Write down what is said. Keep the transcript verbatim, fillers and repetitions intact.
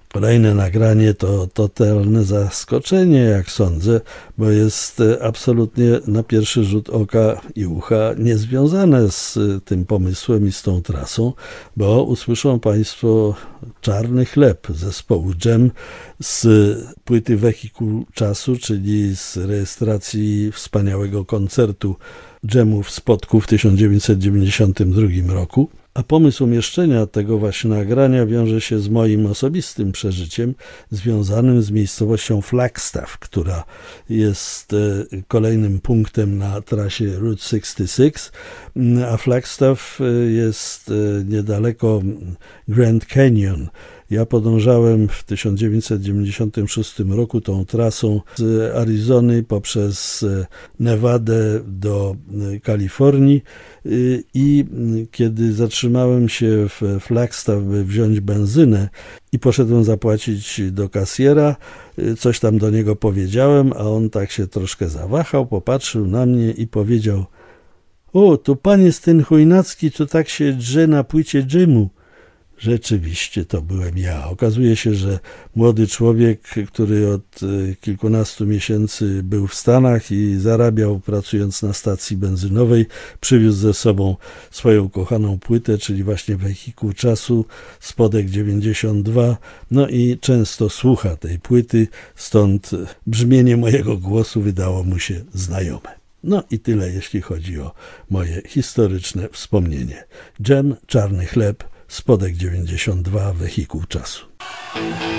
Kolejne nagranie to totalne zaskoczenie, jak sądzę, bo jest absolutnie na pierwszy rzut oka i ucha niezwiązane z tym pomysłem i z tą trasą, bo usłyszą Państwo Czarny Chleb zespołu Dżem z płyty Wehikuł Czasu, czyli z rejestracji wspaniałego koncertu Dżemu w Spodku w tysiąc dziewięćset dziewięćdziesiątym drugim roku. A pomysł umieszczenia tego właśnie nagrania wiąże się z moim osobistym przeżyciem związanym z miejscowością Flagstaff, która jest kolejnym punktem na trasie Route sześćdziesiąt sześć, a Flagstaff jest niedaleko Grand Canyon. Ja podążałem w tysiąc dziewięćset dziewięćdziesiątym szóstym roku tą trasą z Arizony poprzez Nevadę do Kalifornii i kiedy zatrzymałem się w Flagstaff, by wziąć benzynę i poszedłem zapłacić do kasjera, coś tam do niego powiedziałem, a on tak się troszkę zawahał, popatrzył na mnie i powiedział: „O, to pan jest ten Chojnacki, co tak się drze na płycie Dżemu”. Rzeczywiście to byłem ja. Okazuje się, że młody człowiek, który od kilkunastu miesięcy był w Stanach i zarabiał pracując na stacji benzynowej, przywiózł ze sobą swoją kochaną płytę, czyli właśnie Wehikuł Czasu, Spodek dziewięćdziesiąt dwa, no i często słucha tej płyty, stąd brzmienie mojego głosu wydało mu się znajome. No i tyle, jeśli chodzi o moje historyczne wspomnienie. Dżem, Czarny Chleb, Spodek dziewięćdziesiąt dwa, Wehikuł Czasu.